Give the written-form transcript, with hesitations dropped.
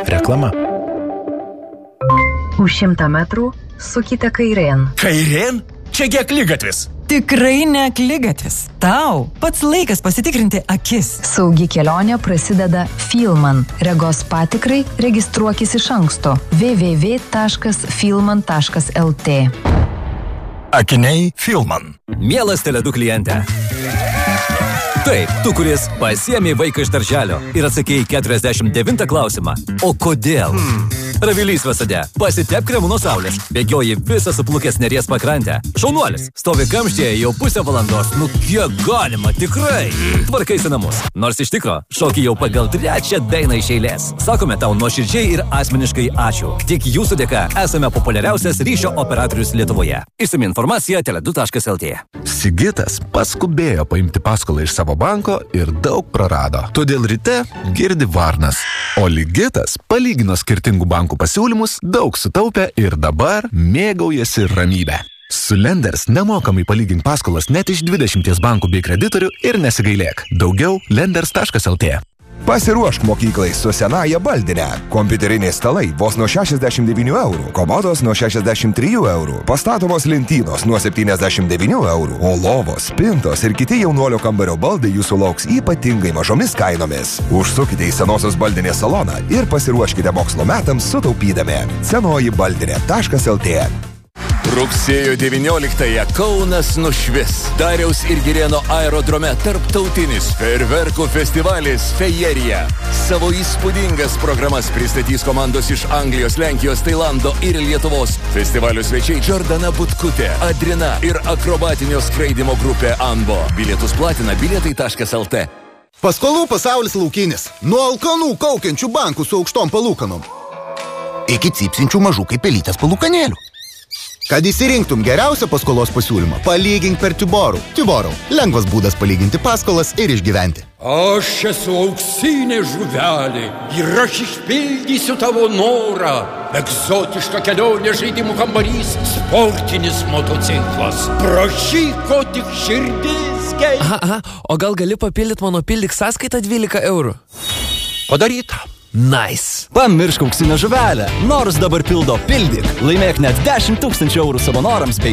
Reklama. Už 100 metrų sukite kairėn. Kairėn? Čiagi akligatvis. Tikrai ne akligatvis. Tau pats laikas pasitikrinti akis. Saugi kelionė prasideda Filman. Regos patikrai registruokis iš anksto. www.filman.lt. Akiniai Filman. Mielas Tele2 kliente. Taip, tu, kuris pasiėmė vaiką iš darželio ir atsakėjai 49 klausimą. O kodėl? Ravilys Vasade. Pasitep kremu nuo saulės. Bėgioji visą suplukęs Neries pakrantę. Šaunuolis. Stovi kamštyje jau pusę valandos. Nu kiek galima, tikrai. Tvarkaisi namus. Nors iš tikro, šoki jau pagal 3 dainą iš eilės. Sakome tau nuoširdžiai ir asmeniškai ačiū. Tik jūsų dėka esame populiariausias ryšio operatorius Lietuvoje. Išsami informacija tele2.lt. Sigitas paskubėjo paimti paskolą iš savo banko ir daug prarado. Todėl ryte girdi varnas. O Ligitas palygino skirtingų bankų pasiūlymus, daug sutaupė ir dabar mėgaujasi ramybę. Su Lenders nemokamai palygink paskolas net iš 20 bankų bei kreditorių ir nesigailėk. Daugiau lenders.lt. Pasiruošk mokyklai su senaja baldine. Kompiuteriniai stalai vos nuo 69 eurų, komodos nuo 63 eurų, pastatomos lentynos nuo 79 eurų, o lovos, spintos ir kiti jaunuolio kambario baldai jūsų lauks ypatingai mažomis kainomis. Užsukite į senosios baldinės saloną ir pasiruoškite mokslo metams sutaupydami. Senoji-baldinė.lt. Rugsėjo 19-ąją Kaunas nušvis. Dariaus ir Girėno aerodrome tarptautinis fejerverkų festivalis Fejerija. Savo įspūdingas programas pristatys komandos iš Anglijos, Lenkijos, Tailando ir Lietuvos. Festivalio svečiai Jordana Butkutė, Adrina ir akrobatinio skraidimo grupė Anbo. Bilietus platina bilietai.lt. Paskolų pasaulis laukinis. Nuo alkanų kaukiančių bankų su aukštom palūkanom iki cypsinčių mažų kaip pelytės palūkanėlių. Kad įsirinktum geriausią paskolos pasiūlymą, palygink per Tiborų. Tiborų – lengvas būdas palyginti paskolas ir išgyventi. Aš esu auksinė žuvelė ir aš išpildysiu tavo norą. Egzotiška kelionė, žaidimų kambarys, sportinis motociklas. Prašyk, ko tik širdis geidžia. Aha, o gal gali papildyti mano pildyk sąskaitą 12 eurų? Padaryta. Nice. Pamiršk auksinę žuvelę. Nors dabar pildo pildyk. Laimėk net 10 000 eurų savo norams bei